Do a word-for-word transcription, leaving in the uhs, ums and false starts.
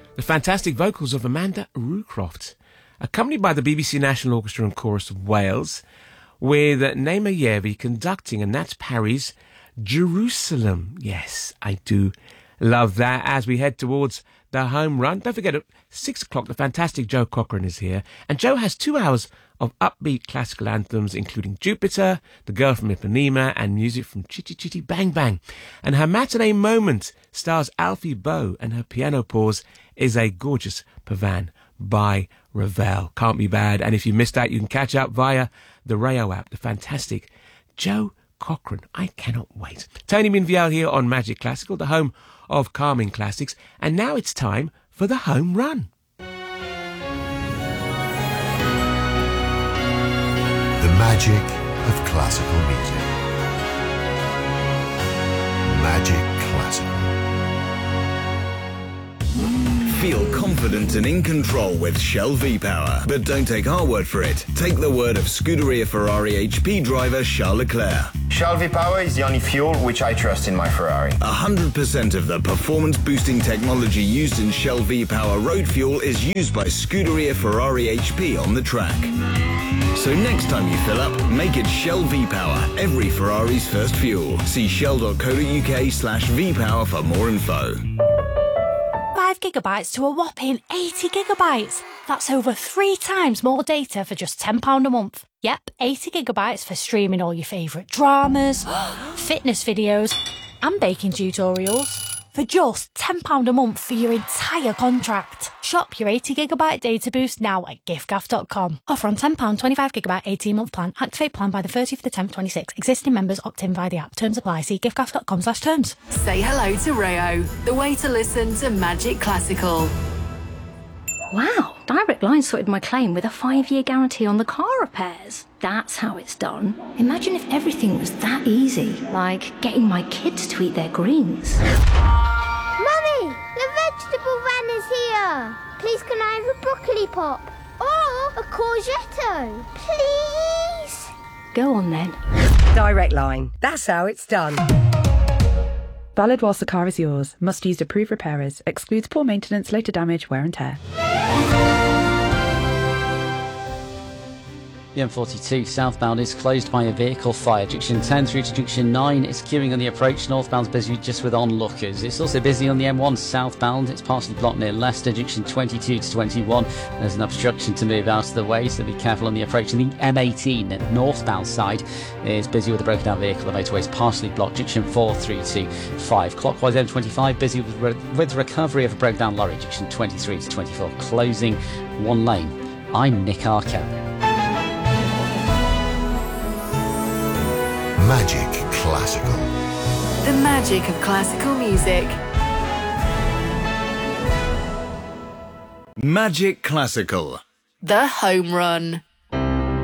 the fantastic vocals of Amanda Rucroft, accompanied by the B B C National Orchestra and Chorus of Wales, with Naima Yevi conducting, and that's Parry's Jerusalem. Yes, I do love that. As we head towards the home run, don't forget at six o'clock, the fantastic Joe Cochran is here, and Joe has two hours of upbeat classical anthems, including Jupiter, The Girl from Ipanema, and music from Chitty Chitty Bang Bang. And her matinee moment stars Alfie Boe, and her piano pause is a gorgeous Pavan by Ravel. Can't be bad. And if you missed out, you can catch up via the Rayo app. The fantastic Joe Cochran. I cannot wait. Tony Minviel here on Magic Classical, the home of calming classics. And now it's time for the home run. The magic of classical music. Magic Classical. Feel confident and in control with Shell V-Power. But don't take our word for it. Take the word of Scuderia Ferrari H P driver Charles Leclerc. Shell V-Power is the only fuel which I trust in my Ferrari. one hundred percent of the performance-boosting technology used in Shell V-Power road fuel is used by Scuderia Ferrari H P on the track. So next time you fill up, make it Shell V-Power, every Ferrari's first fuel. See shell.co.uk slash V-Power for more info. five gigabytes to a whopping eighty gigabytes. That's over three times more data for just ten pounds a month. Yep, eighty gigabytes for streaming all your favourite dramas, fitness videos and baking tutorials for just ten pounds a month for your entire contract. Shop your eighty gigabyte data boost now at giftgaff dot com. Offer on ten pounds twenty-five gigabyte eighteen month plan. Activate plan by the thirtieth of the tenth twenty-six. Existing members opt in via the app. Terms apply. See giftgaff dot com slash terms. Say hello to Rayo, the way to listen to Magic Classical. Wow, Direct Line sorted my claim with a five-year guarantee on the car repairs. That's how it's done. Imagine if everything was that easy, like getting my kids to eat their greens. Mummy, the vegetable van is here. Please can I have a broccoli pop? Or a courgette? Please? Go on then. Direct Line. That's how it's done. Valid whilst the car is yours. Must use approved repairers. Excludes poor maintenance, later damage, wear and tear. The M forty-two southbound is closed by a vehicle fire. Junction ten through to Junction nine is queuing on the approach. Northbound's busy just with onlookers. It's also busy on the M one southbound. It's partially blocked near Leicester. Junction twenty-two to twenty-one. There's an obstruction to move out of the way, so be careful on the approach. And the M eighteen northbound side is busy with a broken down vehicle. The motorway is partially blocked. Junction four through to five. Clockwise M twenty-five busy with, re- with recovery of a broken down lorry. Junction twenty-three to twenty-four closing one lane. I'm Nick Arco. Magic Classical. The magic of classical music. Magic Classical. The home run.